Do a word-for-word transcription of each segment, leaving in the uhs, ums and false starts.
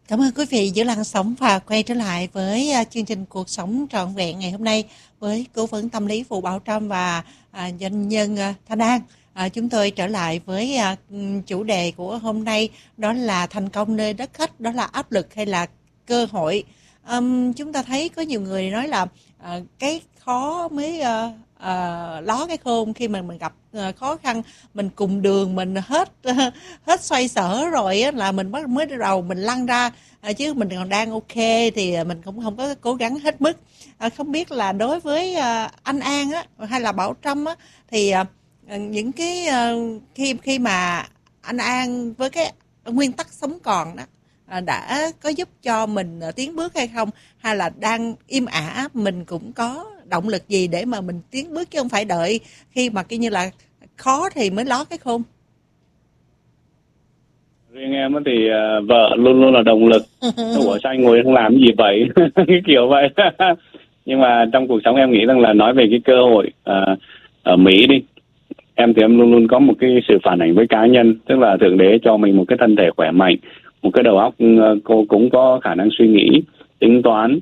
Cảm ơn quý vị giữ lặng sống và quay trở lại với uh, chương trình Cuộc Sống Trọn Vẹn ngày hôm nay với cố vấn tâm lý Vũ Bảo Trâm và uh, doanh nhân uh, Thanh An. Uh, chúng tôi trở lại với uh, chủ đề của hôm nay, đó là thành công nơi đất khách, đó là áp lực hay là cơ hội. Um, chúng ta thấy có nhiều người nói là uh, cái khó mới uh, uh, ló cái khôn. Khi mà mình gặp uh, khó khăn, mình cùng đường, mình hết uh, hết xoay sở rồi á, là mình bắt mới đầu mình lăn ra, uh, chứ mình còn đang ok thì mình cũng không có cố gắng hết mức. Uh, không biết là đối với uh, anh An á hay là Bảo Trâm á, thì uh, những cái uh, khi khi mà anh An với cái nguyên tắc sống còn đó đã có giúp cho mình tiến bước hay không, hay là đang im ả mình cũng có động lực gì để mà mình tiến bước, chứ không phải đợi khi mà kiểu như là khó thì mới ló cái khôn. Riêng em thì uh, vợ luôn luôn là động lực. Ủa sao anh ngồi không làm gì vậy? Cái kiểu vậy. Nhưng mà trong cuộc sống em nghĩ rằng là nói về cái cơ hội uh, ở Mỹ đi, em thì em luôn luôn có một cái sự phản ảnh với cá nhân, tức là Thượng Đế cho mình một cái thân thể khỏe mạnh, một cái đầu óc cô cũng có khả năng suy nghĩ, tính toán,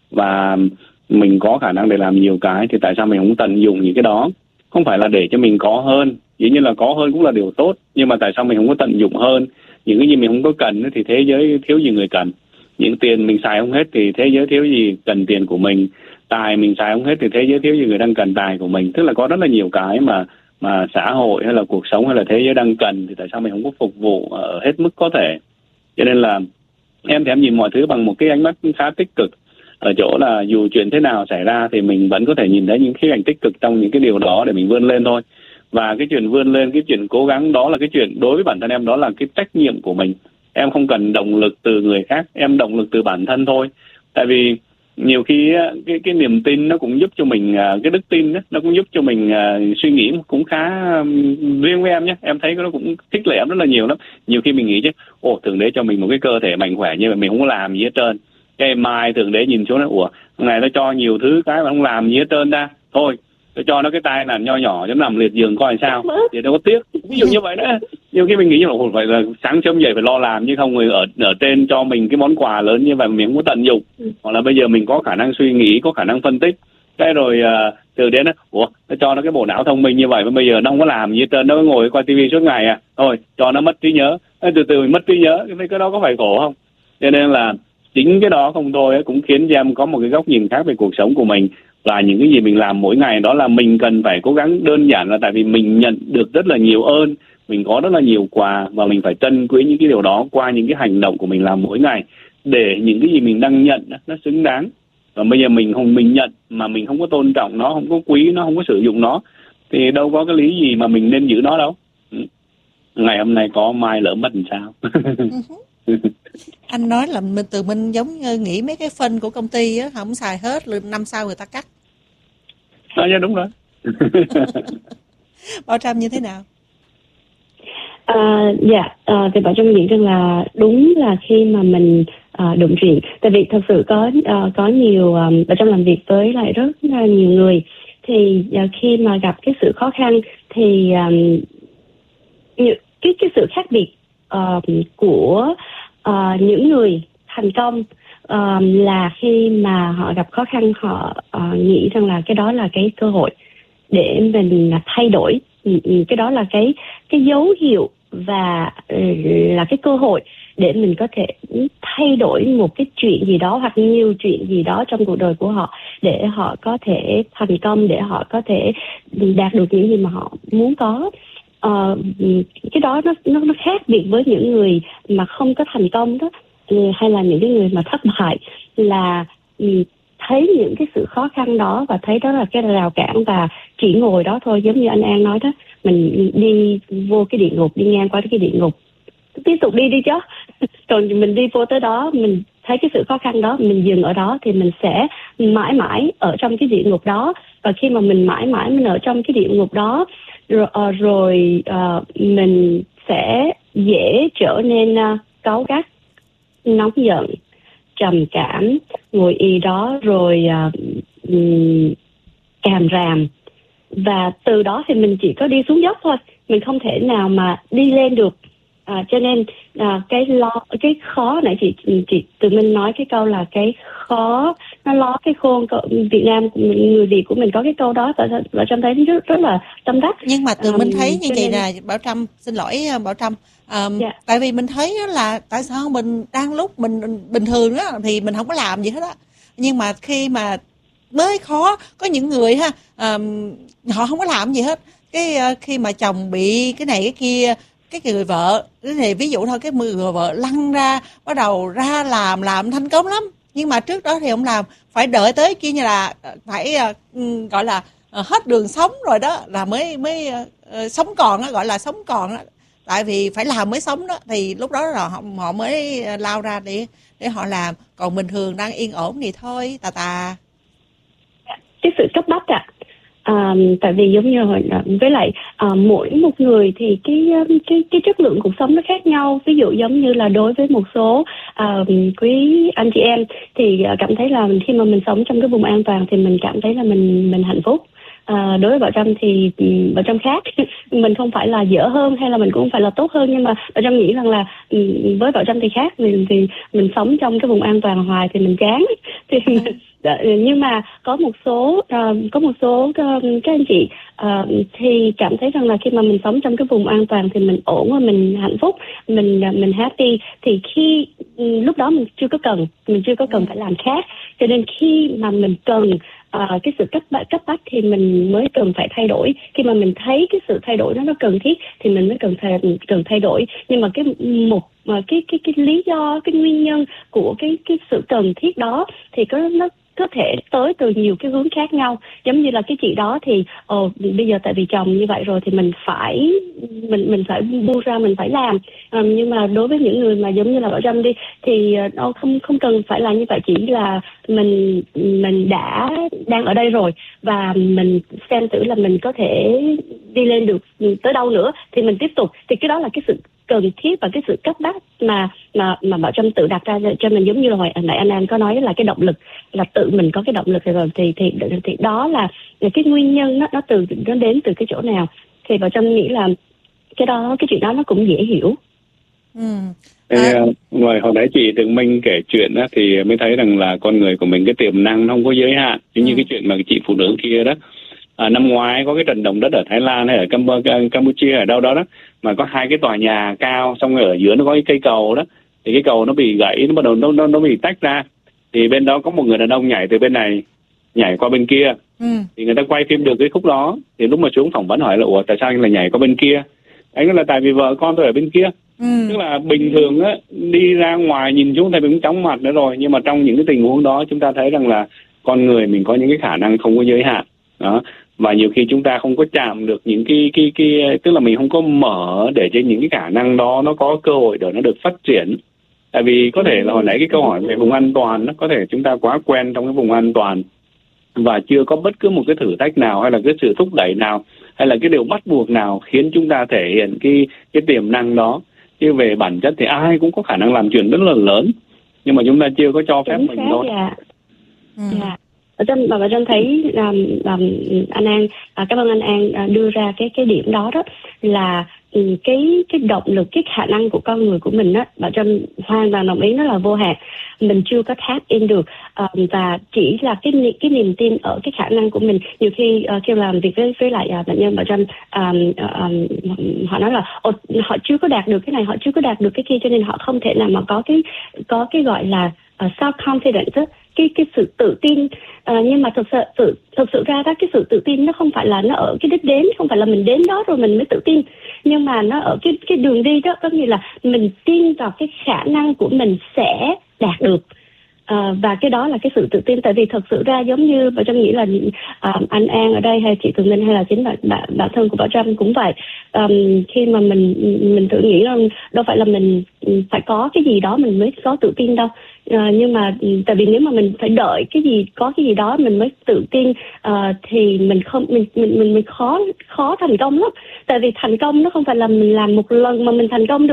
và mình có khả năng để làm nhiều cái, thì tại sao mình không tận dụng những cái đó? Không phải là để cho mình có hơn, dĩ nhiên là có hơn cũng là điều tốt, nhưng mà tại sao mình không có tận dụng hơn? Những cái gì mình không có cần thì thế giới thiếu gì người cần. Những tiền mình xài không hết thì thế giới thiếu gì cần tiền của mình. Tài mình xài không hết thì thế giới thiếu gì người đang cần tài của mình. Tức là có rất là nhiều cái mà mà xã hội hay là cuộc sống hay là thế giới đang cần, thì tại sao mình không có phục vụ ở hết mức có thể? Cho nên là em thì em nhìn mọi thứ bằng một cái ánh mắt khá tích cực, ở chỗ là dù chuyện thế nào xảy ra thì mình vẫn có thể nhìn thấy những khía cạnh tích cực trong những cái điều đó để mình vươn lên thôi. Và cái chuyện vươn lên, cái chuyện cố gắng đó là cái chuyện đối với bản thân em, đó là cái trách nhiệm của mình. Em không cần động lực từ người khác, em động lực từ bản thân thôi. Tại vì nhiều khi cái cái niềm tin nó cũng giúp cho mình, cái đức tin đó, nó cũng giúp cho mình uh, suy nghĩ cũng khá um, riêng với em nhé, em thấy nó cũng khích lệ em rất là nhiều lắm. Nhiều khi mình nghĩ chứ, ồ, Thượng Đế cho mình một cái cơ thể mạnh khỏe như vậy mình không có làm gì hết trơn. Cái mai Thượng Đế nhìn xuống nói, ủa, ngày nó cho nhiều thứ cái mà không làm gì hết trơn ra, thôi tôi cho nó cái tay là nho nhỏ cho nó nằm liệt giường coi sao thì đâu có tiếc. Ví dụ như vậy đó. Nhiều khi mình nghĩ là phải là sáng sớm dậy phải lo làm, chứ không người ở ở trên cho mình cái món quà lớn như vậy mình không có tận dụng. Ừ. Hoặc là bây giờ mình có khả năng suy nghĩ, có khả năng phân tích, cái rồi uh, từ đến đó, ủa nó cho nó cái bộ não thông minh như vậy mà bây giờ nó không có làm gì hết trơn, nó ngồi coi tivi suốt ngày à, thôi cho nó mất trí nhớ. Từ từ mình mất trí nhớ, cái cái đó có phải khổ không? Cho nên là chính cái đó không thôi cũng khiến cho em có một cái góc nhìn khác về cuộc sống của mình. Và những cái gì mình làm mỗi ngày đó là mình cần phải cố gắng, đơn giản là tại vì mình nhận được rất là nhiều ơn, mình có rất là nhiều quà, và mình phải trân quý những cái điều đó qua những cái hành động của mình làm mỗi ngày, để những cái gì mình đang nhận nó xứng đáng. Và bây giờ mình không mình nhận mà mình không có tôn trọng nó, không có quý nó, không có sử dụng nó, thì đâu có cái lý gì mà mình nên giữ nó đâu. Ngày hôm nay có mai lỡ mất làm sao? Anh nói là mình từ mình giống như nghĩ mấy cái phân của công ty á, không xài hết, năm sau người ta cắt. À, dạ đúng rồi. Bảo Trâm như thế nào? À, dạ, à, thì Bảo Trâm nghĩ rằng là đúng là khi mà mình à, đụng chuyện, tại vì thật sự có à, có nhiều à, Bảo Trâm làm việc với lại rất là nhiều người, thì à, khi mà gặp cái sự khó khăn thì à, cái cái sự khác biệt uh, của uh, những người thành công uh, là khi mà họ gặp khó khăn, họ uh, nghĩ rằng là cái đó là cái cơ hội để mình thay đổi, cái đó là cái cái dấu hiệu và là cái cơ hội để mình có thể thay đổi một cái chuyện gì đó hoặc nhiều chuyện gì đó trong cuộc đời của họ, để họ có thể thành công, để họ có thể đạt được những gì mà họ muốn có. Uh, cái đó nó, nó nó khác biệt với những người mà không có thành công đó, hay là những cái người mà thất bại, là thấy những cái sự khó khăn đó và thấy đó là cái rào cản và chỉ ngồi đó thôi, giống như anh An nói đó, mình đi vô cái địa ngục, đi ngang qua cái địa ngục, tiếp tục đi đi chứ. Còn mình đi vô tới đó, mình thấy cái sự khó khăn đó, mình dừng ở đó thì mình sẽ mãi mãi ở trong cái địa ngục đó. Và khi mà mình mãi mãi mình ở trong cái địa ngục đó rồi, uh, rồi uh, mình sẽ dễ trở nên uh, cáu gắt, nóng giận, trầm cảm, ngồi y đó rồi uh, um, càm ràm. Và từ đó thì mình chỉ có đi xuống dốc thôi, mình không thể nào mà đi lên được. À, cho nên à, cái lo cái khó nãy chị chị Tường Minh nói cái câu là cái khó nó ló cái khôn. Việt Nam người Việt của mình có cái câu đó, và Trâm thấy rất rất là tâm đắc. Nhưng mà Tường Minh thấy um, như vậy nên... là Bảo Trâm xin lỗi Bảo Trâm, um, yeah. tại vì mình thấy là tại sao mình đang lúc mình bình thường á thì mình không có làm gì hết á, nhưng mà khi mà mới khó có những người ha, um, họ không có làm gì hết, cái uh, khi mà chồng bị cái này cái kia, cái người vợ cái này ví dụ thôi, cái người vợ lăn ra bắt đầu ra làm làm thành công lắm, nhưng mà trước đó thì không làm, phải đợi tới kia như là phải uh, gọi là uh, hết đường sống rồi đó là mới mới uh, sống còn đó, gọi là sống còn đó. Tại vì phải làm mới sống đó, thì lúc đó là họ, họ mới lao ra để để họ làm, còn bình thường đang yên ổn thì thôi tà tà. Cái sự cấp bách ạ. À, à, tại vì giống như hồi với lại à, mỗi một người thì cái cái cái chất lượng cuộc sống nó khác nhau. Ví dụ giống như là đối với một số à, quý anh chị em thì cảm thấy là khi mà mình sống trong cái vùng an toàn thì mình cảm thấy là mình mình hạnh phúc. À, đối với Bảo Trâm thì Bảo Trâm khác, mình không phải là dở hơn hay là mình cũng không phải là tốt hơn, nhưng mà Bảo Trâm nghĩ rằng là với Bảo Trâm thì khác, mình thì mình sống trong cái vùng an toàn hoài thì mình chán. Thì mình, nhưng mà có một số uh, có một số uh, các anh chị uh, thì cảm thấy rằng là khi mà mình sống trong cái vùng an toàn thì mình ổn và mình hạnh phúc, mình mình happy, thì khi lúc đó mình chưa có cần mình chưa có cần phải làm khác, cho nên khi mà mình cần À, cái sự cấp bách, cấp bách thì mình mới cần phải thay đổi. Khi mà mình thấy cái sự thay đổi đó nó cần thiết thì mình mới cần thay, cần thay đổi. Nhưng mà cái một mà cái cái cái lý do, cái nguyên nhân của cái cái sự cần thiết đó thì có nó có thể tới từ nhiều cái hướng khác nhau. Giống như là cái chị đó thì ồ, bây giờ tại vì chồng như vậy rồi thì mình phải mình mình phải buông ra, mình phải làm. À, nhưng mà đối với những người mà giống như là Bảo Trâm đi thì đâu không không cần phải là như vậy, chỉ là mình mình đã đang ở đây rồi và mình xem thử là mình có thể đi lên được tới đâu nữa thì mình tiếp tục. Thì cái đó là cái sự cần thiết và cái sự cấp bách mà mà mà Bảo Trâm tự đặt ra cho mình. Giống như là hồi nãy anh An có nói là cái động lực, là tự mình có cái động lực rồi thì thì thì đó là cái nguyên nhân nó nó từ nó đến từ cái chỗ nào, thì Bảo Trâm nghĩ là cái đó cái chuyện đó nó cũng dễ hiểu. Ừ. À. Ngoài hồi nãy chị Tường Minh kể chuyện đó, thì mới thấy rằng là con người của mình cái tiềm năng nó không có giới hạn. Giống ừ. như cái chuyện mà chị phụ nữ kia đó, à, năm ngoái có cái trận động đất ở Thái Lan hay ở Cam- Campuchia ở đâu đó đó, mà có hai cái tòa nhà cao, xong rồi ở dưới nó có cái cây cầu đó, thì cái cầu nó bị gãy, nó bắt đầu nó nó nó bị tách ra, thì bên đó có một người đàn ông nhảy từ bên này nhảy qua bên kia. ừ. Thì người ta quay phim được cái khúc đó, thì lúc mà xuống phỏng vấn hỏi là ủa tại sao anh lại nhảy qua bên kia, anh nói là tại vì vợ con tôi ở bên kia. Ừ. Tức là bình thường á, đi ra ngoài nhìn xuống thì mình cũng chóng mặt nữa rồi, nhưng mà trong những cái tình huống đó chúng ta thấy rằng là con người mình có những cái khả năng không có giới hạn đó, và nhiều khi chúng ta không có chạm được những cái cái cái tức là mình không có mở để cho những cái khả năng đó nó có cơ hội để nó được phát triển. Tại vì có thể là hồi nãy cái câu hỏi về vùng an toàn, nó có thể chúng ta quá quen trong cái vùng an toàn và chưa có bất cứ một cái thử thách nào hay là cái sự thúc đẩy nào hay là cái điều bắt buộc nào khiến chúng ta thể hiện cái cái tiềm năng đó. Chứ về bản chất thì ai cũng có khả năng làm chuyện rất là lớn, nhưng mà chúng ta chưa có cho phép Đúng mình xác, thôi. dạ. Ừ. Dạ. Ở trên mà Trâm thấy um, um, anh An, à, cảm ơn anh An à, đưa ra cái cái điểm đó đó là um, cái cái động lực, cái khả năng của con người của mình đó, bà Trâm hoàn toàn đồng ý, nó là vô hạn. Mình chưa có tap in được um, và chỉ là cái cái niềm tin ở cái khả năng của mình. Nhiều khi uh, khi làm việc với với lại uh, bệnh nhân Bảo Trâm, um, um, họ nói là họ chưa có đạt được cái này, họ chưa có đạt được cái kia, cho nên họ không thể nào mà có cái có cái gọi là uh, self confidence đó, cái cái sự tự tin. À, nhưng mà thực sự tự thực sự ra đó, cái sự tự tin nó không phải là nó ở cái đích đến, không phải là mình đến đó rồi mình mới tự tin, nhưng mà nó ở cái cái đường đi đó, có nghĩa là mình tin vào cái khả năng của mình sẽ đạt được. À, và cái đó là cái sự tự tin. Tại vì thật sự ra giống như Bảo Trâm nghĩ là à, anh An ở đây hay chị Tường Minh hay là chính bạn bạn bạn thân của Bảo Trâm cũng vậy. À, khi mà mình mình tự nghĩ là đâu phải là mình phải có cái gì đó mình mới có tự tin đâu. À, nhưng mà tại vì nếu mà mình phải đợi cái gì có cái gì đó mình mới tự tin à, thì mình không mình mình mình mình khó khó thành công lắm. Tại vì thành công nó không phải là mình làm một lần mà mình thành công được,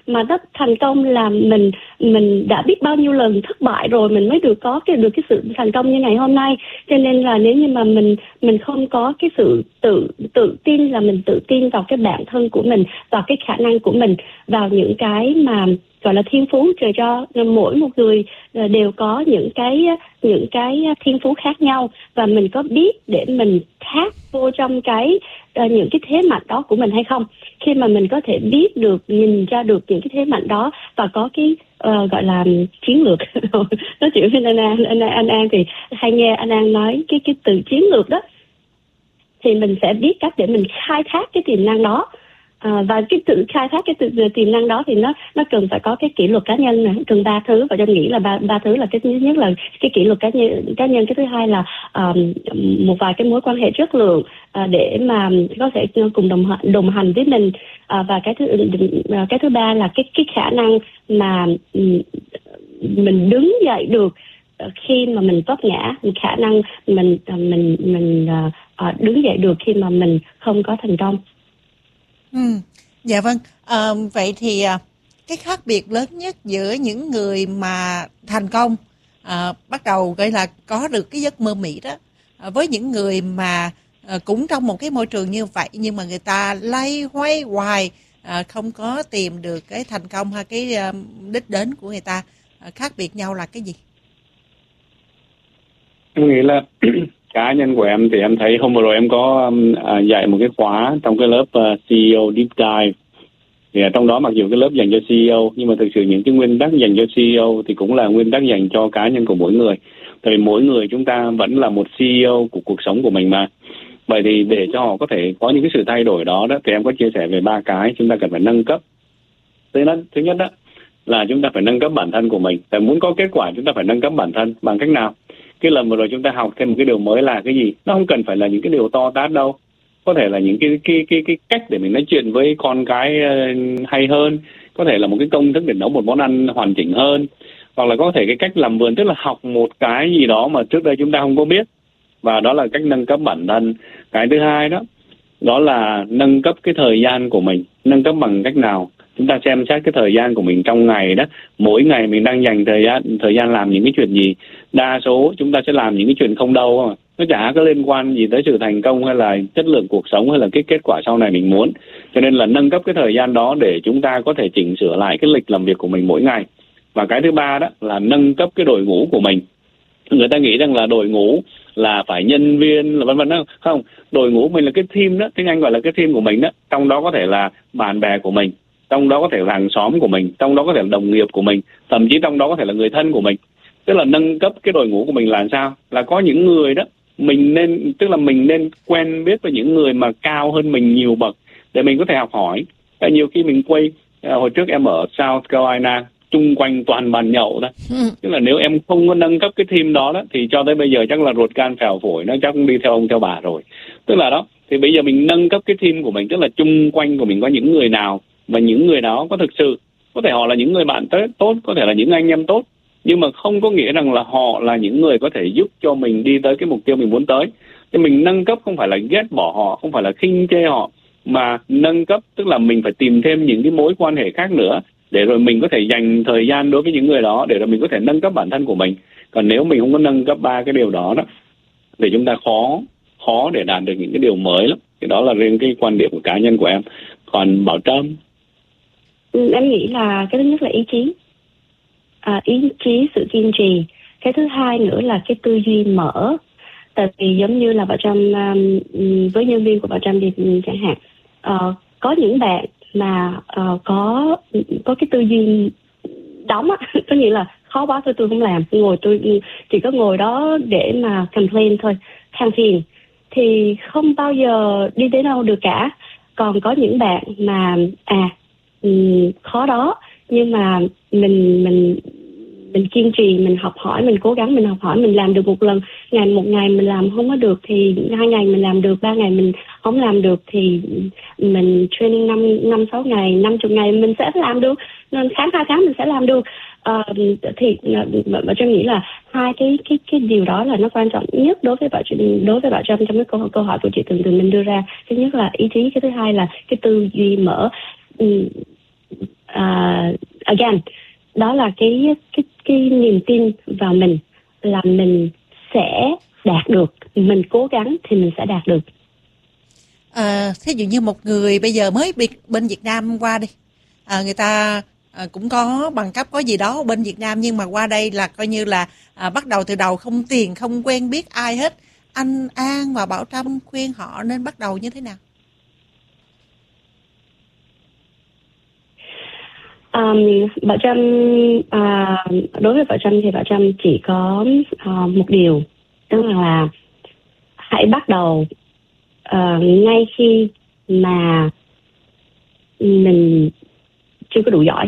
mà nó thành công là mình mình đã biết bao nhiêu lần thất bại rồi mình mới được có cái được cái sự thành công như ngày hôm nay. Cho nên là nếu như mà mình mình không có cái sự tự tự tin, là mình tự tin vào cái bản thân của mình, vào cái khả năng của mình, vào những cái mà gọi là thiên phú trời cho. Mỗi một người đều có những cái những cái thiên phú khác nhau, và mình có biết để mình thác vô trong cái uh, những cái thế mạnh đó của mình hay không. Khi mà mình có thể biết được, nhìn ra được những cái thế mạnh đó và có cái uh, gọi là chiến lược. Nói chuyện với anh An, anh, anh An thì hay nghe anh An nói cái cái từ chiến lược đó, thì mình sẽ biết cách để mình khai thác cái tiềm năng đó. À, và cái tự khai thác cái tự tiềm năng đó thì nó nó cần phải có cái kỷ luật cá nhân này, cần ba thứ, và Trâm nghĩ là ba ba thứ là cái thứ nhất là cái kỷ luật cá nhân cá nhân cái thứ hai là um, một vài cái mối quan hệ chất lượng uh, để mà có thể cùng đồng đồng hành với mình, uh, và cái thứ uh, cái thứ ba là cái cái khả năng mà um, mình đứng dậy được khi mà mình vấp ngã, khả năng mình mình mình uh, uh, đứng dậy được khi mà mình không có thành công. Ừ, dạ vâng. À, vậy thì à, cái khác biệt lớn nhất giữa những người mà thành công à, bắt đầu gọi là có được cái giấc mơ Mỹ đó, à, với những người mà à, cũng trong một cái môi trường như vậy nhưng mà người ta loay hoay hoài à, không có tìm được cái thành công hay cái à, đích đến của người ta, à, khác biệt nhau là cái gì? Em nghĩ là cá nhân của em thì em thấy hôm vừa rồi em có uh, dạy một cái khóa trong cái lớp uh, xê e ô Deep Dive. Thì uh, trong đó mặc dù cái lớp dành cho xê e ô, nhưng mà thực sự những cái nguyên tắc dành cho xê e ô thì cũng là nguyên tắc dành cho cá nhân của mỗi người. Tại vì mỗi người chúng ta vẫn là một xê e ô của cuộc sống của mình mà. Vậy thì để cho họ có thể có những cái sự thay đổi đó, đó thì em có chia sẻ về ba cái chúng ta cần phải nâng cấp. Thứ nhất, thứ nhất đó là chúng ta phải nâng cấp bản thân của mình. Tại muốn có kết quả chúng ta phải nâng cấp bản thân bằng cách nào? Cái lần vừa rồi chúng ta học thêm một cái điều mới là cái gì? Nó không cần phải là những cái điều to tát đâu. Có thể là những cái cái cái cái cách để mình nói chuyện với con cái uh, hay hơn, có thể là một cái công thức để nấu một món ăn hoàn chỉnh hơn, hoặc là có thể cái cách làm vườn, tức là học một cái gì đó mà trước đây chúng ta không có biết, và đó là cách nâng cấp bản thân. Cái thứ hai đó đó là nâng cấp cái thời gian của mình. Nâng cấp bằng cách nào? Chúng ta xem xét cái thời gian của mình trong ngày đó, mỗi ngày mình đang dành thời gian thời gian làm những cái chuyện gì. Đa số chúng ta sẽ làm những cái chuyện không đâu mà nó chả có liên quan gì tới sự thành công hay là chất lượng cuộc sống hay là cái kết quả sau này mình muốn. Cho nên là nâng cấp cái thời gian đó để chúng ta có thể chỉnh sửa lại cái lịch làm việc của mình mỗi ngày. Và cái thứ ba đó là nâng cấp cái đội ngũ của mình. Người ta nghĩ rằng là đội ngũ là phải nhân viên là vân vân đó, không, đội ngũ mình là cái team đó, tiếng Anh gọi là cái team của mình đó. Trong đó có thể là bạn bè của mình, trong đó có thể là hàng xóm của mình, trong đó có thể là đồng nghiệp của mình, thậm chí trong đó có thể là người thân của mình. Tức là nâng cấp cái đội ngũ của mình là sao? Là có những người đó mình nên, tức là mình nên quen biết với những người mà cao hơn mình nhiều bậc để mình có thể học hỏi. Tại nhiều khi mình quay, hồi trước em ở South Carolina, chung quanh toàn bàn nhậu thôi. Ừ. Tức là nếu em không có nâng cấp cái team đó, đó thì cho tới bây giờ chắc là ruột gan phèo phổi nó chắc cũng đi theo ông theo bà rồi. Tức là đó, thì bây giờ mình nâng cấp cái team của mình, tức là chung quanh của mình có những người nào, và những người đó có thực sự, có thể họ là những người bạn tốt, có thể là những anh em tốt, nhưng mà không có nghĩa rằng là họ là những người có thể giúp cho mình đi tới cái mục tiêu mình muốn tới. Thì mình nâng cấp không phải là ghét bỏ họ, không phải là khinh chê họ, mà nâng cấp tức là mình phải tìm thêm những cái mối quan hệ khác nữa để rồi mình có thể dành thời gian đối với những người đó, để rồi mình có thể nâng cấp bản thân của mình. Còn nếu mình không có nâng cấp ba cái điều đó đó thì chúng ta khó khó để đạt được những cái điều mới lắm. Thì đó là riêng cái quan điểm của cá nhân của em. Còn Bảo Trâm? Ừ, em nghĩ là cái thứ nhất là ý chí, à, ý chí, sự kiên trì. Cái thứ hai nữa là cái tư duy mở. Tại vì giống như là Bảo Trâm um, với nhân viên của Bảo Trâm thì chẳng hạn, uh, có những bạn mà uh, có có cái tư duy đóng á, có nghĩa là khó quá thôi tôi không làm, ngồi tôi chỉ có ngồi đó để mà complain thôi, than phiền, thì không bao giờ đi đến đâu được cả. Còn có những bạn mà à um, khó đó, nhưng mà mình mình mình kiên trì, mình học hỏi, mình cố gắng, mình học hỏi, mình làm được một lần, ngày một ngày mình làm không có được thì hai ngày mình làm được, ba ngày mình không làm được thì mình training năm năm sáu ngày, năm chục ngày mình sẽ làm được, nên tháng hai tháng mình sẽ làm được. À, thì bà Trâm nghĩ là hai cái cái cái điều đó là nó quan trọng nhất đối với bà đối với bà Trâm trong cái câu câu hỏi của chị Tường Tường mình đưa ra. Thứ nhất là ý chí, cái thứ hai là cái tư duy mở. uh, again, đó là cái cái cái niềm tin vào mình là mình sẽ đạt được, mình cố gắng thì mình sẽ đạt được. À, thí dụ như một người bây giờ mới biệt, bên Việt Nam qua đi, à, người ta à, cũng có bằng cấp có gì đó bên Việt Nam, nhưng mà qua đây là coi như là à, bắt đầu từ đầu, không tiền, không quen biết ai hết. Anh An và Bảo Trâm khuyên họ nên bắt đầu như thế nào? Um, Bảo Trâm, uh, đối với Bảo Trâm thì Bảo Trâm chỉ có uh, một điều, đó là hãy bắt đầu uh, ngay khi mà mình chưa có đủ giỏi.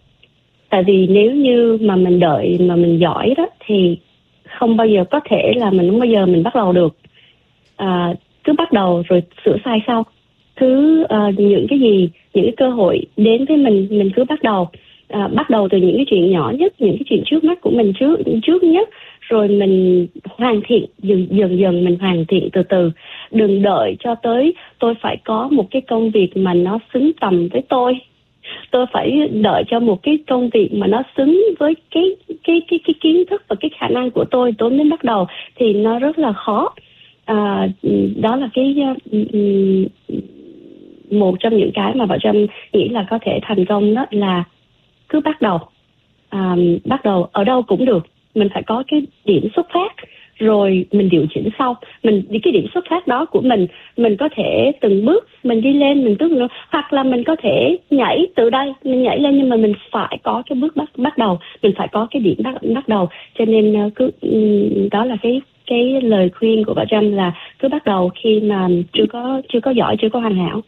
Tại vì nếu như mà mình đợi mà mình giỏi đó thì không bao giờ có thể là mình không bao giờ mình bắt đầu được. Uh, cứ bắt đầu rồi sửa sai sau. Cứ uh, những cái gì, những cái cơ hội đến với mình, mình cứ bắt đầu. Uh, bắt đầu từ những cái chuyện nhỏ nhất, những cái chuyện trước mắt của mình trước trước nhất, rồi mình hoàn thiện, dần dần dần mình hoàn thiện từ từ. Đừng đợi cho tới tôi phải có một cái công việc mà nó xứng tầm với tôi. Tôi phải đợi cho một cái công việc mà nó xứng với cái cái cái cái kiến thức và cái khả năng của tôi, tôi mới bắt đầu, thì nó rất là khó. À, đó là cái um, một trong những cái mà Bảo Trâm nghĩ là có thể thành công, đó là cứ bắt đầu. À, bắt đầu ở đâu cũng được, mình phải có cái điểm xuất phát rồi mình điều chỉnh sau. Mình đi cái điểm xuất phát đó của mình, mình có thể từng bước mình đi lên, mình tức hoặc là mình có thể nhảy từ đây, mình nhảy lên, nhưng mà mình phải có cái bước bắt bắt đầu, mình phải có cái điểm bắt bắt đầu. Cho nên cứ đó là cái cái lời khuyên của Bảo Trâm, là cứ bắt đầu khi mà chưa có chưa có giỏi, chưa có hoàn hảo.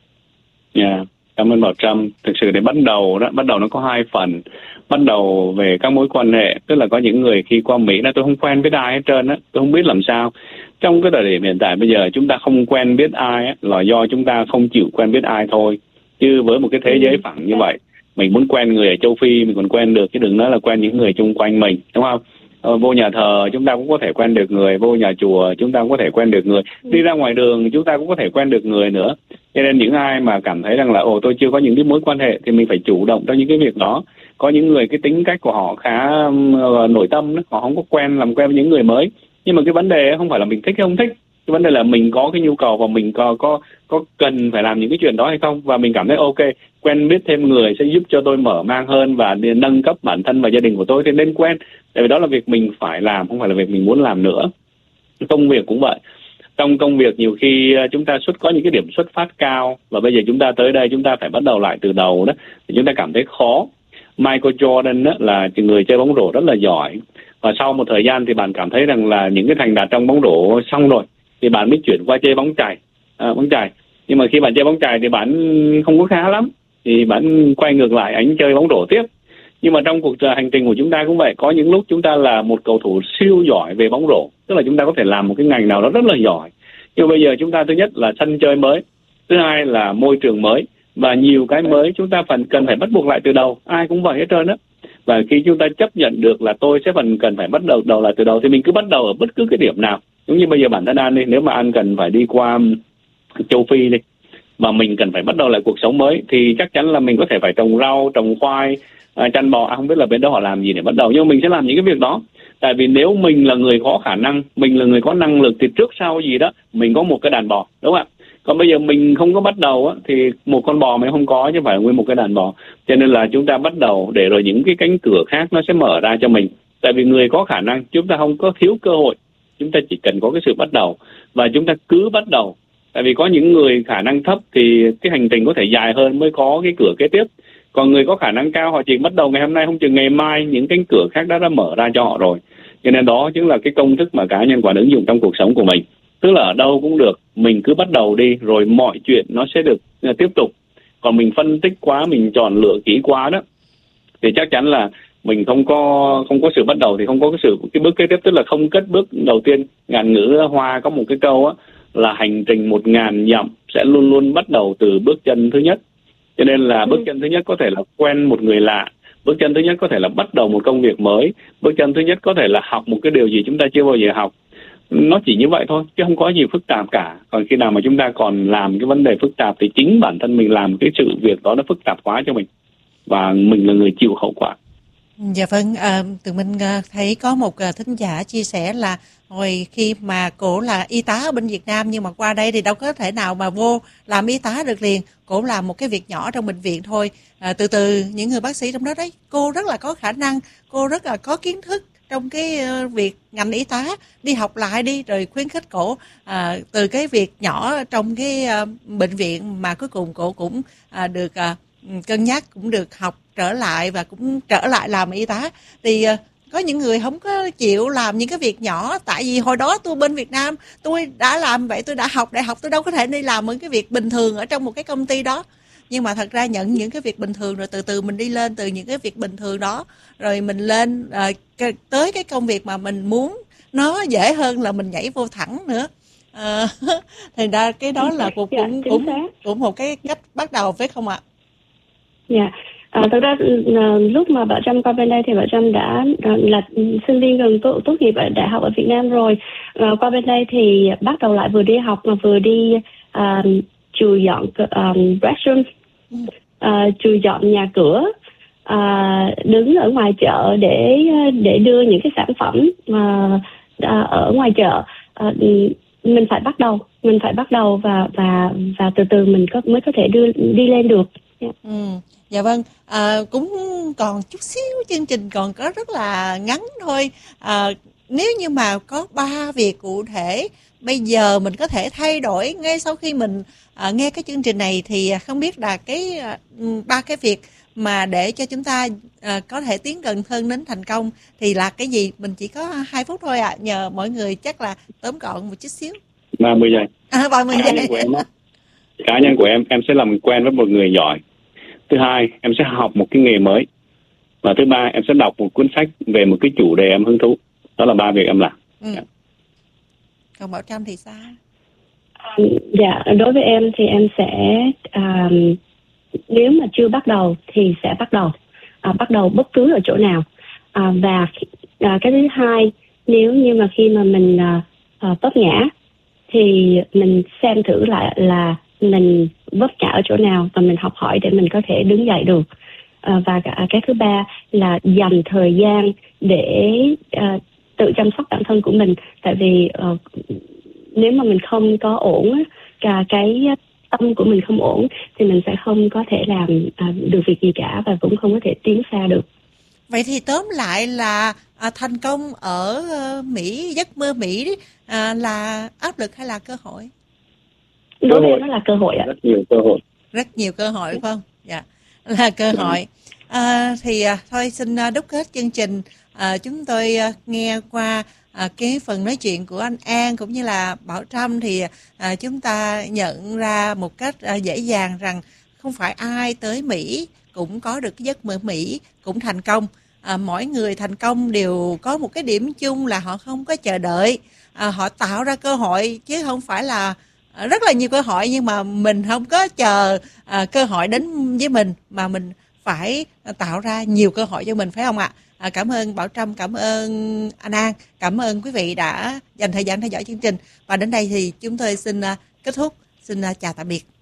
Dạ, yeah, cảm ơn Bảo Trâm. Thực sự để bắt đầu đó, bắt đầu nó có hai phần. Bắt đầu về các mối quan hệ, tức là có những người khi qua Mỹ là tôi không quen biết ai hết trơn á, tôi không biết làm sao. Trong cái thời điểm hiện tại bây giờ chúng ta không quen biết ai á, là do chúng ta không chịu quen biết ai thôi. Chứ với một cái thế giới phẳng như vậy, mình muốn quen người ở châu Phi mình còn quen được, chứ đừng nói là quen những người chung quanh mình, đúng không? Ờ, vô nhà thờ chúng ta cũng có thể quen được người, vô nhà chùa chúng ta cũng có thể quen được người, đi ra ngoài đường chúng ta cũng có thể quen được người nữa. Cho nên những ai mà cảm thấy rằng là ồ tôi chưa có những cái mối quan hệ thì mình phải chủ động trong những cái việc đó. Có những người cái tính cách của họ khá uh, nội tâm đó, họ không có quen làm quen với những người mới. Nhưng mà cái vấn đề không phải là mình thích hay không thích, cái vấn đề là mình có cái nhu cầu và mình có có có cần phải làm những cái chuyện đó hay không, và mình cảm thấy ok, quen biết thêm người sẽ giúp cho tôi mở mang hơn và nâng cấp bản thân và gia đình của tôi, thì nên quen. Tại vì đó là việc mình phải làm, không phải là việc mình muốn làm nữa. Công việc cũng vậy. Trong công việc nhiều khi chúng ta xuất có những cái điểm xuất phát cao, và bây giờ chúng ta tới đây chúng ta phải bắt đầu lại từ đầu đó, thì chúng ta cảm thấy khó. Michael Jordan đó là người chơi bóng rổ rất là giỏi, và sau một thời gian thì bạn cảm thấy rằng là những cái thành đạt trong bóng rổ xong rồi thì bạn mới chuyển qua chơi bóng chày, à, bóng chày. Nhưng mà khi bạn chơi bóng chày thì bạn không có khá lắm, thì bạn quay ngược lại anh chơi bóng rổ tiếp. Nhưng mà trong cuộc hành trình của chúng ta cũng vậy, có những lúc chúng ta là một cầu thủ siêu giỏi về bóng rổ, tức là chúng ta có thể làm một cái ngành nào đó rất là giỏi. Nhưng bây giờ chúng ta thứ nhất là sân chơi mới, thứ hai là môi trường mới, và nhiều cái mới chúng ta phần cần phải bắt buộc lại từ đầu. Ai cũng vậy hết trơn á. Và khi chúng ta chấp nhận được là tôi sẽ phần cần phải bắt đầu đầu lại từ đầu, thì mình cứ bắt đầu ở bất cứ cái điểm nào. Giống như bây giờ bản thân An đi, nếu mà An cần phải đi qua châu Phi đi, mà mình cần phải bắt đầu lại cuộc sống mới, thì chắc chắn là mình có thể phải trồng rau, trồng khoai, à, chăn bò. À, không biết là bên đó họ làm gì để bắt đầu, nhưng mà mình sẽ làm những cái việc đó. Tại vì nếu mình là người có khả năng, mình là người có năng lực, thì trước sau gì đó mình có một cái đàn bò, đúng không ạ? Còn bây giờ mình không có bắt đầu á, thì một con bò mình không có chứ phải nguyên một cái đàn bò. Cho nên là chúng ta bắt đầu để rồi những cái cánh cửa khác nó sẽ mở ra cho mình. Tại vì người có khả năng, chúng ta không có thiếu cơ hội, chúng ta chỉ cần có cái sự bắt đầu, và chúng ta cứ bắt đầu. Tại vì có những người khả năng thấp thì cái hành trình có thể dài hơn mới có cái cửa kế tiếp. Còn người có khả năng cao, họ chỉ bắt đầu ngày hôm nay, không chừng ngày mai những cánh cửa khác đã đã mở ra cho họ rồi. Cho nên đó chính là cái công thức mà cá nhân Quản ứng dụng trong cuộc sống của mình. Tức là ở đâu cũng được, mình cứ bắt đầu đi, rồi mọi chuyện nó sẽ được uh, tiếp tục. Còn mình phân tích quá, mình chọn lựa kỹ quá đó, thì chắc chắn là mình không có không có sự bắt đầu, thì không có cái sự cái bước kế tiếp, tức là không cất bước đầu tiên. Ngạn ngữ Hoa có một cái câu á, là hành trình một ngàn dặm sẽ luôn luôn bắt đầu từ bước chân thứ nhất. Cho nên là ừ. bước chân thứ nhất có thể là quen một người lạ, bước chân thứ nhất có thể là bắt đầu một công việc mới, bước chân thứ nhất có thể là học một cái điều gì chúng ta chưa bao giờ học. Nó chỉ như vậy thôi, chứ không có gì phức tạp cả. Còn khi nào mà chúng ta còn làm cái vấn đề phức tạp, thì chính bản thân mình làm cái sự việc đó nó phức tạp quá cho mình. và mình là người chịu hậu quả. Dạ vâng, à, tụi mình à, thấy có một à, thính giả chia sẻ là hồi khi mà cổ là y tá ở bên Việt Nam nhưng mà qua đây thì đâu có thể nào mà vô làm y tá được liền. Cổ làm một cái việc nhỏ trong bệnh viện thôi. À, từ từ những người bác sĩ trong đó đấy, cô rất là có khả năng, cô rất là có kiến thức trong cái uh, việc ngành y tá, đi học lại đi, rồi khuyến khích cổ à, từ cái việc nhỏ trong cái uh, bệnh viện mà cuối cùng cổ cũng à, được à, cân nhắc, cũng được học trở lại và cũng trở lại làm y tá. Thì uh, có những người không có chịu làm những cái việc nhỏ, tại vì hồi đó tôi bên Việt Nam tôi đã làm vậy, tôi đã học đại học, tôi đâu có thể đi làm những cái việc bình thường ở trong một cái công ty đó. Nhưng mà thật ra nhận những cái việc bình thường rồi từ từ mình đi lên từ những cái việc bình thường đó, rồi mình lên à, tới cái công việc mà mình muốn nó dễ hơn là mình nhảy vô thẳng nữa. À, thành ra cái đó là cũng dạ, cũng cũng, cũng một cái cách bắt đầu, phải không ạ? Dạ. À, thực ra lúc mà Bảo Trâm qua bên đây thì Bảo Trâm đã là sinh viên gần tốt, tốt nghiệp ở đại học ở Việt Nam rồi. À, qua bên đây thì bắt đầu lại vừa đi học mà vừa đi uh, chùi dọn um, restroom, uh, chùi dọn nhà cửa, uh, đứng ở ngoài chợ để để đưa những cái sản phẩm uh, uh, ở ngoài chợ. Uh, mình phải bắt đầu, mình phải bắt đầu và và và từ từ mình có mới có thể đưa đi lên được. Yeah. Ừ. Dạ vâng, à, cũng còn chút xíu, chương trình còn có rất là ngắn thôi. À, nếu như mà có ba việc cụ thể bây giờ mình có thể thay đổi ngay sau khi mình à, nghe cái chương trình này, thì không biết là cái ba cái việc mà để cho chúng ta à, có thể tiến gần hơn đến thành công thì là cái gì? Mình chỉ có hai phút thôi ạ, à. Nhờ mọi người chắc là tóm gọn một chút xíu. ba mươi giây. À, ba mươi giây. Cá nhân của em, em sẽ làm quen với một người giỏi. Thứ hai, em sẽ học một cái nghề mới. Và thứ ba, em sẽ đọc một cuốn sách về một cái chủ đề em hứng thú. Đó là ba việc em làm. Ừ. Yeah. Còn Bảo Trâm thì sao? Um, dạ, đối với em thì em sẽ um, nếu mà chưa bắt đầu thì sẽ bắt đầu. Uh, bắt đầu bất cứ ở chỗ nào. Uh, và uh, cái thứ hai, nếu như mà khi mà mình uh, uh, vấp ngã thì mình xem thử lại là mình vấp ngã ở chỗ nào và mình học hỏi để mình có thể đứng dậy được. À, và cái thứ ba là dành thời gian để uh, tự chăm sóc bản thân của mình. Tại vì uh, nếu mà mình không có ổn, cả cái tâm của mình không ổn thì mình sẽ không có thể làm uh, được việc gì cả và cũng không có thể tiến xa được. Vậy thì tóm lại là à, thành công ở uh, Mỹ, giấc mơ Mỹ à, là áp lực hay là cơ hội? Đối với em nó là cơ hội ạ. Rất nhiều cơ hội. Rất nhiều cơ hội phải không? Dạ, là cơ hội. À, thì à, thôi xin à, đúc kết chương trình. À, chúng tôi à, nghe qua à, cái phần nói chuyện của anh An cũng như là Bảo Trâm thì à, chúng ta nhận ra một cách à, dễ dàng rằng không phải ai tới Mỹ cũng có được cái giấc mơ Mỹ, cũng thành công. À, mỗi người thành công đều có một cái điểm chung là họ không có chờ đợi. À, họ tạo ra cơ hội chứ không phải là rất là nhiều cơ hội nhưng mà mình không có chờ à, cơ hội đến với mình, mà mình phải tạo ra nhiều cơ hội cho mình, phải không ạ? À, cảm ơn Bảo Trâm, cảm ơn anh An, cảm ơn quý vị đã dành thời gian theo dõi chương trình. Và đến đây thì chúng tôi xin uh, kết thúc, xin uh, chào tạm biệt.